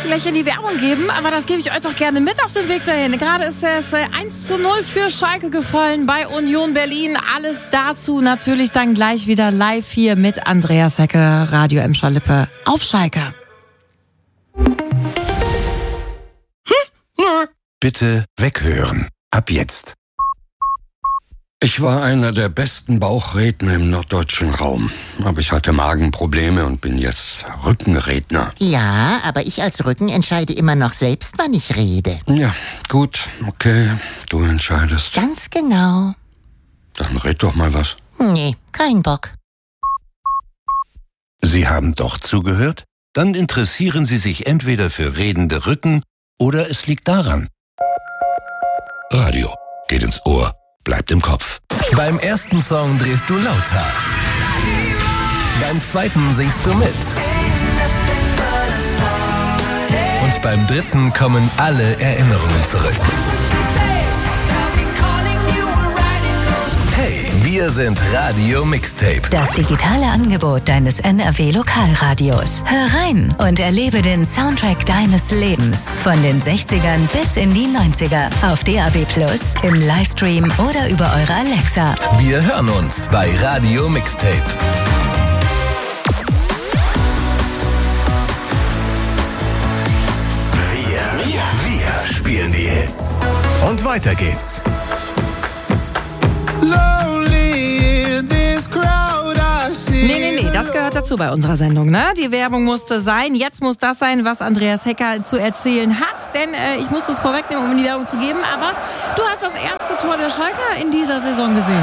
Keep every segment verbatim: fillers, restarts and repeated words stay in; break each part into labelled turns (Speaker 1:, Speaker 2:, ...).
Speaker 1: gleich in die Werbung geben, aber das gebe ich euch doch gerne mit auf den Weg dahin. Gerade ist es eins zu null für Schalke gefallen bei Union Berlin. Alles dazu natürlich dann gleich wieder live hier mit Andreas Hecke, Radio Emscher Lippe auf Schalke.
Speaker 2: Bitte weghören. Ab jetzt.
Speaker 3: Ich war einer der besten Bauchredner im norddeutschen Raum. Aber ich hatte Magenprobleme und bin jetzt Rückenredner.
Speaker 4: Ja, aber ich als Rücken entscheide immer noch selbst, wann ich rede.
Speaker 3: Ja, gut, okay, du entscheidest.
Speaker 4: Ganz genau.
Speaker 3: Dann red doch mal was.
Speaker 4: Nee, kein Bock.
Speaker 2: Sie haben doch zugehört? Dann interessieren Sie sich entweder für redende Rücken oder es liegt daran. Radio geht ins Ohr, bleibt im Kopf.
Speaker 5: Beim ersten Song drehst du lauter. Beim zweiten singst du mit. Und beim dritten kommen alle Erinnerungen zurück. Hey, wir sind Radio Mixtape.
Speaker 6: Das digitale Angebot deines N R W-Lokalradios. Hör rein und erlebe den Soundtrack deines Lebens. Von den sechzigern bis in die neunziger. Auf D A B plus, im Livestream oder über eure Alexa.
Speaker 5: Wir hören uns bei Radio Mixtape.
Speaker 2: Wir, wir, wir spielen die Hits. Und weiter geht's.
Speaker 1: Nee, nee, nee, das gehört dazu bei unserer Sendung, ne? Die Werbung musste sein. Jetzt muss das sein, was Andreas Hecker zu erzählen hat. Denn äh, ich muss das vorwegnehmen, um in die Werbung zu geben. Aber du hast das erste Tor der Schalker in dieser Saison gesehen.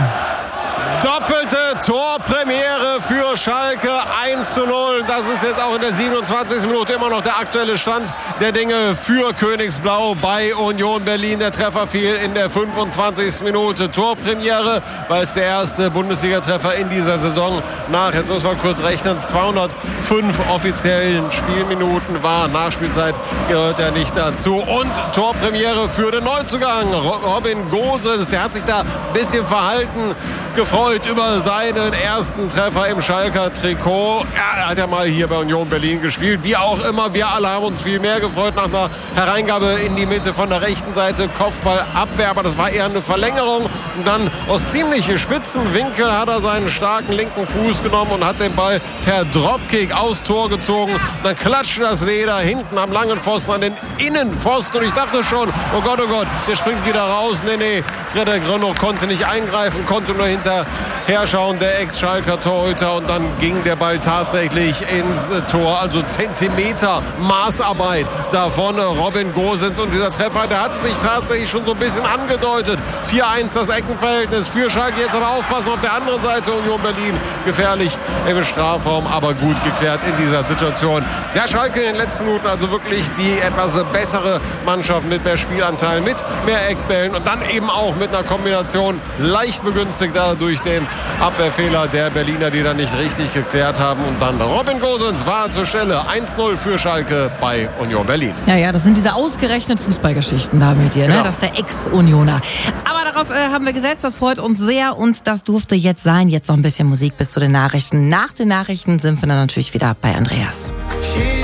Speaker 7: Doppelte Torpremiere für Schalke, eins zu null. Das ist jetzt auch in der siebenundzwanzigsten Minute immer noch der aktuelle Stand der Dinge für Königsblau bei Union Berlin. Der Treffer fiel in der fünfundzwanzigsten Minute. Torpremiere, weil es der erste Bundesliga-Treffer in dieser Saison nach, jetzt muss man kurz rechnen, zweihundertfünf offiziellen Spielminuten war. Nachspielzeit gehört ja nicht dazu. Und Torpremiere für den Neuzugang, Robin Gosens. Der hat sich da ein bisschen verhalten, gefreut über seinen ersten Treffer im Schalker Trikot. Ja, er hat ja mal hier bei Union Berlin gespielt. Wie auch immer, wir alle haben uns viel mehr gefreut nach einer Hereingabe in die Mitte von der rechten Seite. Kopfballabwehr, aber das war eher eine Verlängerung. Und dann aus ziemlich spitzem Winkel hat er seinen starken linken Fuß genommen und hat den Ball per Dropkick aus Tor gezogen. Und dann klatscht das Leder hinten am langen Pfosten an den Innenpfosten. Und ich dachte schon, oh Gott, oh Gott, der springt wieder raus. Nee, nee, Frederik Rönnow konnte nicht eingreifen, konnte nur hinter herschauen, der Ex-Schalker Torhüter, und dann ging der Ball tatsächlich ins Tor, also Zentimeter Maßarbeit davon Robin Gosens, und dieser Treffer, der hat sich tatsächlich schon so ein bisschen angedeutet. vier eins das Eckenverhältnis für Schalke, jetzt aber aufpassen auf der anderen Seite, Union Berlin gefährlich im Strafraum, aber gut geklärt in dieser Situation. Ja, Schalke in den letzten Minuten also wirklich die etwas bessere Mannschaft mit mehr Spielanteil, mit mehr Eckbällen und dann eben auch mit einer Kombination leicht begünstigt durch den Abwehrfehler der Berliner, die dann nicht richtig geklärt haben. Und dann Robin Gosens war zur Stelle. eins null für Schalke bei Union Berlin.
Speaker 1: Ja, ja, das sind diese ausgerechnet Fußballgeschichten da mit dir, ne?
Speaker 7: Genau.
Speaker 1: Das ist der Ex-Unioner. Aber darauf äh, haben wir gesetzt, das freut uns sehr und das durfte jetzt sein. Jetzt noch ein bisschen Musik bis zu den Nachrichten. Nach den Nachrichten sind wir dann natürlich wieder bei Andreas.